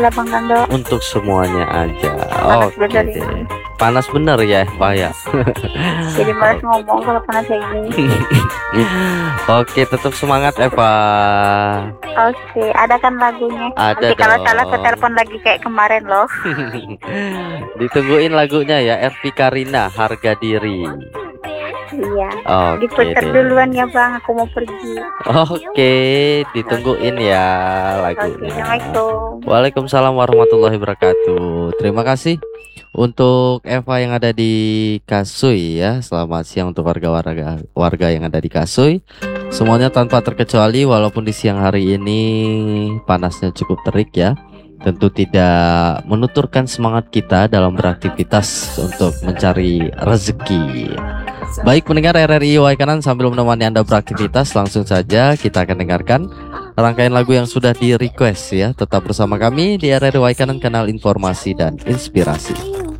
Lapang Kando. Untuk semuanya aja. Panas Oke bener deh. ini. Panas bener ya, Pak ya. Jadi malas ngomong kalau panas kayak gini. Oke, tetap semangat Eva. Oke, ada kan lagunya? Ada Nanti kalau dong. salah saya telepon lagi kayak kemarin loh. Ditungguin lagunya ya, Ervi Karina, Harga Diri. Iya. Oke Diputar deh. duluan ya Bang, aku mau pergi. Oke, ditungguin ya Oke, lagunya. Assalamualaikum. Waalaikumsalam warahmatullahi wabarakatuh. Terima kasih untuk Eva yang ada di Kasui ya. Selamat siang untuk warga yang ada di Kasui. Semuanya tanpa terkecuali, walaupun di siang hari ini panasnya cukup terik ya. Tentu tidak menuturkan semangat kita dalam beraktivitas untuk mencari rezeki. Baik pendengar RRI Waikanan, sambil menemani Anda beraktivitas, langsung saja kita akan dengarkan rangkaian lagu yang sudah di request ya. Tetap bersama kami di RRI Waikanan, kanal informasi dan inspirasi.